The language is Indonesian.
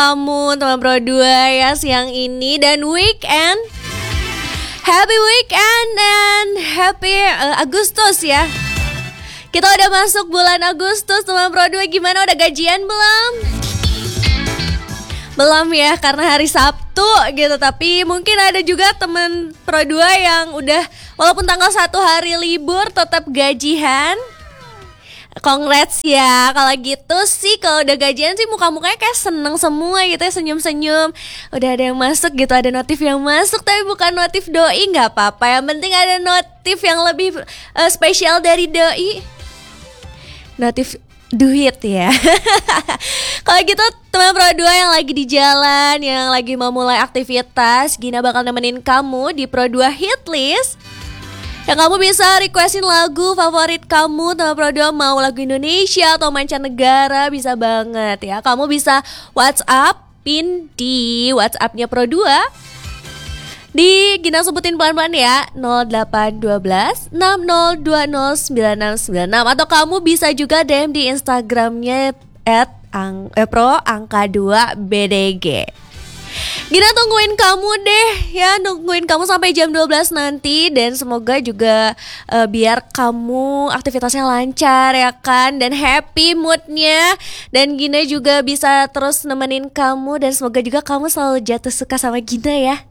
kamu teman Pro 2 ya siang ini dan weekend. Happy weekend and happy Agustus ya. Kita udah masuk bulan Agustus teman Pro 2, gimana udah gajian belum? Belum ya karena hari Sabtu gitu. Tapi mungkin ada juga teman Pro 2 yang udah walaupun tanggal 1 hari libur tetap gajian. Congrats ya. Kalau gitu sih, kalau udah gajian sih muka-mukanya kayak seneng semua gitu ya, senyum-senyum. Udah ada yang masuk gitu, ada notif yang masuk tapi bukan notif doi, gak apa-apa. Yang penting ada notif yang lebih spesial dari doi, notif duit ya. Kalau gitu teman Pro 2 yang lagi di jalan, yang lagi mau mulai aktivitas, Gina bakal nemenin kamu di Pro 2 Hit List. Yang kamu bisa requestin lagu favorit kamu teman Pro 2, mau lagu Indonesia atau mancanegara bisa banget ya. Kamu bisa WhatsApp pin di WhatsAppnya Pro 2. Di Gina sebutin pelan-pelan ya, 0812 60209696. Atau kamu bisa juga DM di Instagramnya @pro_2bdg. Gina tungguin kamu deh ya, nungguin kamu sampai jam 12 nanti. Dan semoga juga biar kamu aktivitasnya lancar ya kan, dan happy moodnya. Dan Gina juga bisa terus nemenin kamu, dan semoga juga kamu selalu jatuh suka sama Gina ya.